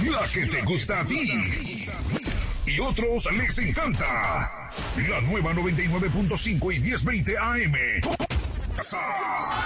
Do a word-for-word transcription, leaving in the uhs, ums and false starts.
la que te gusta a ti. Y otros les encanta. La nueva noventa y nueve punto cinco y diez veinte A M.